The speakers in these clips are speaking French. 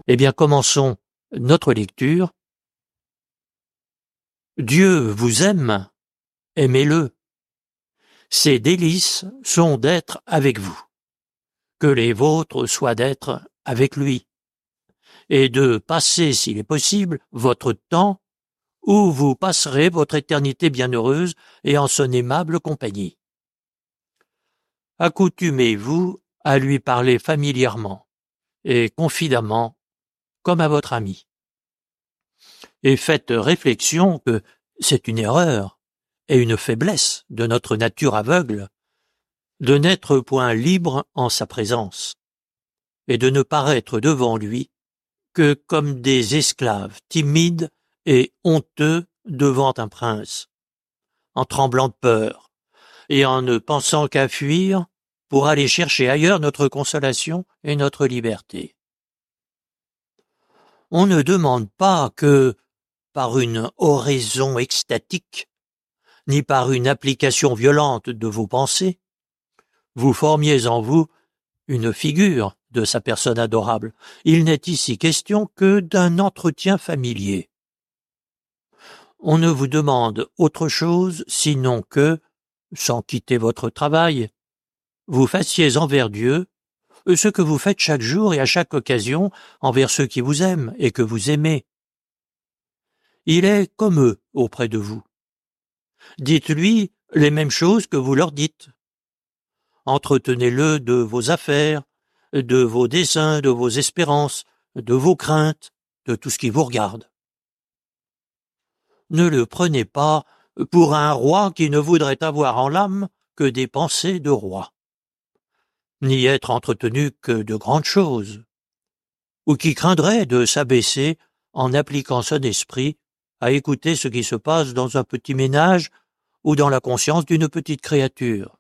Eh bien, commençons notre lecture. Dieu vous aime, aimez-le. Ses délices sont d'être avec vous, que les vôtres soient d'être avec lui, et de passer, s'il est possible, votre temps où vous passerez votre éternité bienheureuse et en son aimable compagnie. Accoutumez-vous à lui parler familièrement et confidemment comme à votre ami. Et faites réflexion que c'est une erreur et une faiblesse de notre nature aveugle de n'être point libre en sa présence et de ne paraître devant lui que comme des esclaves timides et honteux devant un prince, en tremblant de peur et en ne pensant qu'à fuir pour aller chercher ailleurs notre consolation et notre liberté. On ne demande pas que, par une oraison extatique, ni par une application violente de vos pensées, vous formiez en vous une figure de sa personne adorable. Il n'est ici question que d'un entretien familier. On ne vous demande autre chose sinon que, sans quitter votre travail, vous fassiez envers Dieu ce que vous faites chaque jour et à chaque occasion envers ceux qui vous aiment et que vous aimez. Il est comme eux auprès de vous. Dites-lui les mêmes choses que vous leur dites. Entretenez-le de vos affaires, de vos desseins, de vos espérances, de vos craintes, de tout ce qui vous regarde. Ne le prenez pas pour un roi qui ne voudrait avoir en l'âme que des pensées de roi, ni être entretenu que de grandes choses, ou qui craindrait de s'abaisser en appliquant son esprit à écouter ce qui se passe dans un petit ménage ou dans la conscience d'une petite créature.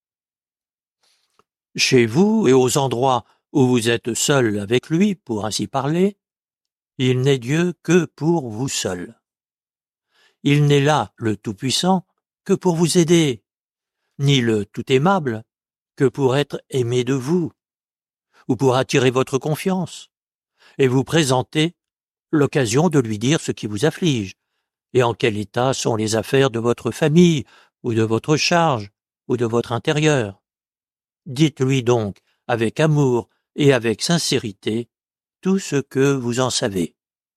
Chez vous et aux endroits où vous êtes seul avec lui, pour ainsi parler, il n'est Dieu que pour vous seul. Il n'est là, le Tout-Puissant, que pour vous aider, ni le Tout-Aimable que pour être aimé de vous, ou pour attirer votre confiance, et vous présenter l'occasion de lui dire ce qui vous afflige, et en quel état sont les affaires de votre famille, ou de votre charge, ou de votre intérieur. Dites-lui donc, avec amour et avec sincérité, tout ce que vous en savez.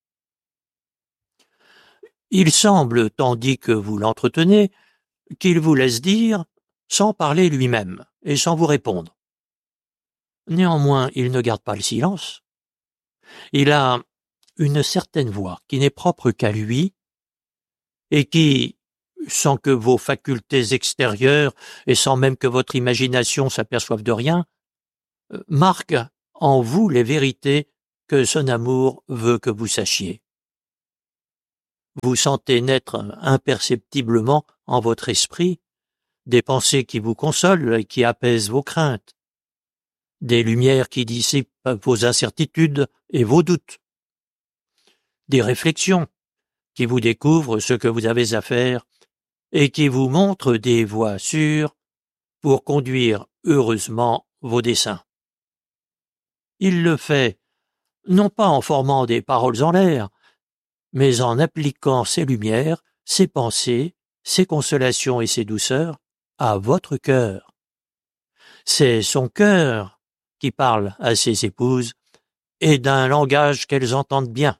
Il semble, tandis que vous l'entretenez, qu'il vous laisse dire sans parler lui-même et sans vous répondre. Néanmoins, il ne garde pas le silence. Il a une certaine voix qui n'est propre qu'à lui et qui, sans que vos facultés extérieures et sans même que votre imagination s'aperçoive de rien, marque en vous les vérités que son amour veut que vous sachiez. Vous sentez naître imperceptiblement en votre esprit des pensées qui vous consolent et qui apaisent vos craintes, des lumières qui dissipent vos incertitudes et vos doutes, des réflexions qui vous découvrent ce que vous avez à faire et qui vous montrent des voies sûres pour conduire heureusement vos desseins. Il le fait non pas en formant des paroles en l'air, mais en appliquant ses lumières, ses pensées, ses consolations et ses douceurs à votre cœur. C'est son cœur qui parle à ses épouses et d'un langage qu'elles entendent bien.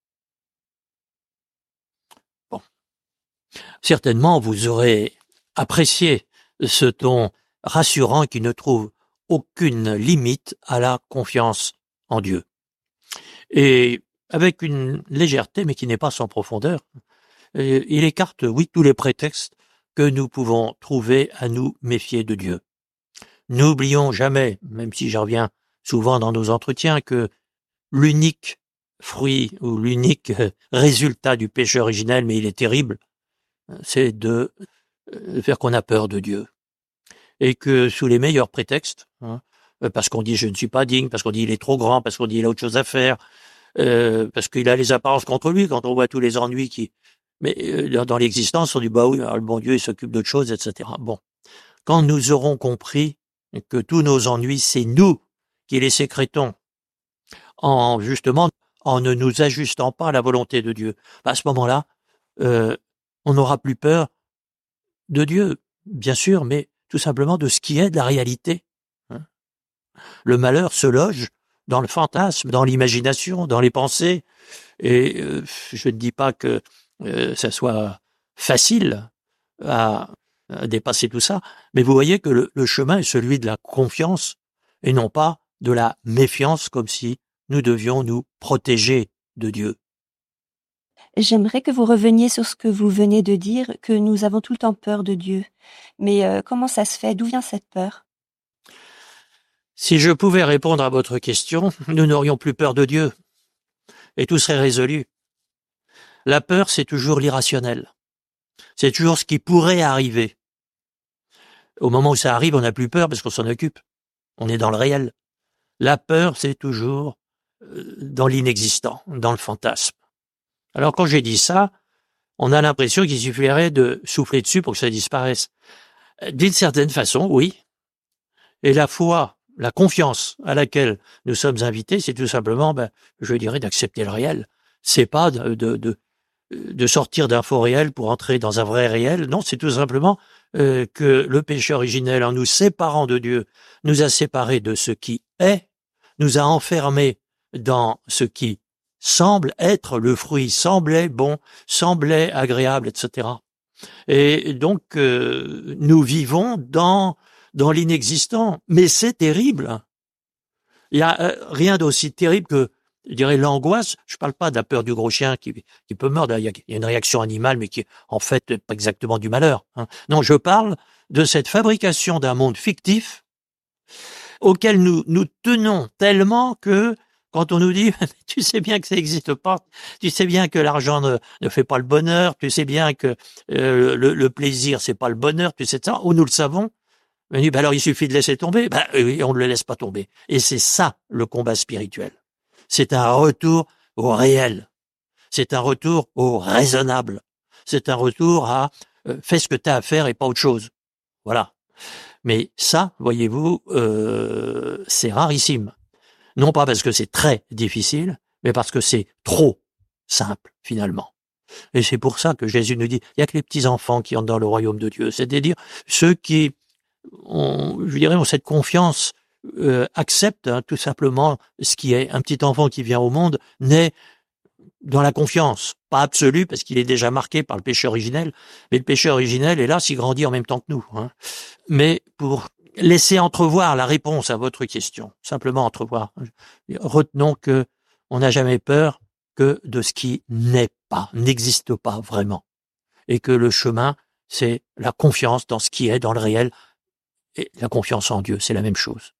Bon. Certainement, vous aurez apprécié ce ton rassurant qui ne trouve aucune limite à la confiance en Dieu. Et avec une légèreté, mais qui n'est pas sans profondeur, il écarte, oui, tous les prétextes que nous pouvons trouver à nous méfier de Dieu. N'oublions jamais, même si j'en reviens souvent dans nos entretiens, que l'unique fruit ou l'unique résultat du péché originel, mais il est terrible, c'est de faire qu'on a peur de Dieu. Et que sous les meilleurs prétextes, parce qu'on dit je ne suis pas digne, parce qu'on dit il est trop grand, parce qu'on dit il a autre chose à faire, parce qu'il a les apparences contre lui, quand on voit tous les ennuis qui... Mais dans l'existence, on dit bah oui, alors le bon Dieu il s'occupe d'autre chose, etc. Bon, quand nous aurons compris que tous nos ennuis, c'est nous qui les sécrétons, en justement en ne nous ajustant pas à la volonté de Dieu. À ce moment-là, on n'aura plus peur de Dieu, bien sûr, mais tout simplement de ce qui est de la réalité. Le malheur se loge dans le fantasme, dans l'imagination, dans les pensées, et je ne dis pas que ça soit facile à dépasser tout ça, mais vous voyez que le chemin est celui de la confiance et non pas de la méfiance, comme si nous devions nous protéger de Dieu. J'aimerais que vous reveniez sur ce que vous venez de dire, que nous avons tout le temps peur de Dieu. Mais comment ça se fait? D'où vient cette peur? Si je pouvais répondre à votre question, nous n'aurions plus peur de Dieu et tout serait résolu. La peur, c'est toujours l'irrationnel. C'est toujours ce qui pourrait arriver. Au moment où ça arrive, on n'a plus peur parce qu'on s'en occupe. On est dans le réel. La peur, c'est toujours dans l'inexistant, dans le fantasme. Alors quand j'ai dit ça, on a l'impression qu'il suffirait de souffler dessus pour que ça disparaisse. D'une certaine façon, oui. Et la foi, la confiance à laquelle nous sommes invités, c'est tout simplement, je dirais, d'accepter le réel. C'est pas de sortir d'un faux réel pour entrer dans un vrai réel. Non, c'est tout simplement que le péché originel, en nous séparant de Dieu, nous a séparés de ce qui est, nous a enfermés dans ce qui semble être le fruit, semblait bon, semblait agréable, etc. Et donc, nous vivons dans l'inexistant. Mais c'est terrible. Il y a rien d'aussi terrible que, je dirais, l'angoisse. Je parle pas de la peur du gros chien qui peut mordre. Il y a une réaction animale, mais qui est en fait pas exactement du malheur. Non, je parle de cette fabrication d'un monde fictif auquel nous tenons tellement que quand on nous dit « tu sais bien que ça n'existe pas, tu sais bien que l'argent ne fait pas le bonheur, tu sais bien que le plaisir c'est pas le bonheur, tu sais ça », ou nous le savons, on dit « alors il suffit de laisser tomber ». Oui, on ne le laisse pas tomber. Et c'est ça le combat spirituel. C'est un retour au réel. C'est un retour au raisonnable. C'est un retour à fais ce que tu as à faire et pas autre chose. Voilà. Mais ça, voyez-vous, c'est rarissime. Non pas parce que c'est très difficile, mais parce que c'est trop simple, finalement. Et c'est pour ça que Jésus nous dit, il n'y a que les petits-enfants qui entrent dans le royaume de Dieu. C'est-à-dire ceux qui ont cette confiance, acceptent tout simplement ce qui est un petit enfant qui vient au monde, naît dans la confiance, pas absolue, parce qu'il est déjà marqué par le péché originel, mais le péché originel, hélas, il grandit en même temps que nous. Mais pour laisser entrevoir la réponse à votre question, simplement entrevoir, retenons que on n'a jamais peur que de ce qui n'est pas, n'existe pas vraiment, et que le chemin, c'est la confiance dans ce qui est, dans le réel, et la confiance en Dieu, c'est la même chose.